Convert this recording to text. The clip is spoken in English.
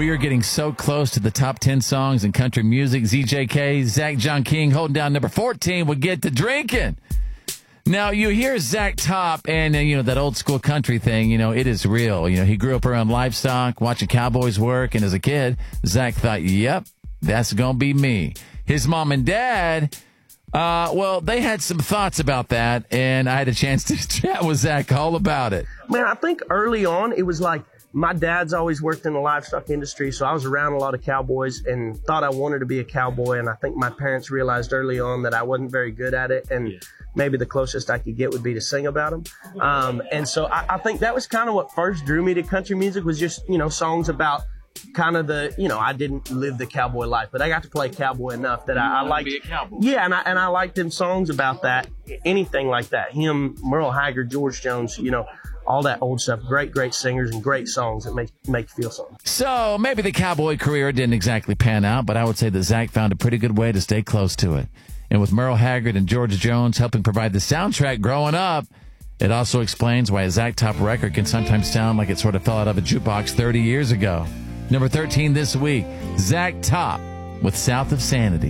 We are getting so close to the top 10 songs in country music. ZJK, Zach John King holding down number 14. We'll get to drinking. Now, you hear Zach top and, that old school country thing, it is real. He grew up around livestock, watching cowboys work, and as a kid, Zach thought, yep, that's going to be me. His mom and dad, they had some thoughts about that, and I had a chance to chat with Zach all about it. Man, I think early on, it was like, my dad's always worked in the livestock industry, so I was around a lot of cowboys and thought I wanted to be a cowboy. And I think my parents realized early on that I wasn't very good at it, and maybe the closest I could get would be to sing about them. And so I think that was kind of what first drew me to country music, was just, songs about kind of the, I didn't live the cowboy life, but I got to play cowboy enough that I liked. Be a cowboy. Yeah, and I liked them songs about that, anything like that. Him, Merle Haggard, George Jones, all that old stuff. Great singers and great songs that make you feel something. So maybe the cowboy career didn't exactly pan out, but I would say that Zach found a pretty good way to stay close to it. And with Merle Haggard and George Jones helping provide the soundtrack growing up, it also explains why a Zach Top record can sometimes sound like it sort of fell out of a jukebox 30 years ago. Number 13 this week, Zach Top with South of Sanity.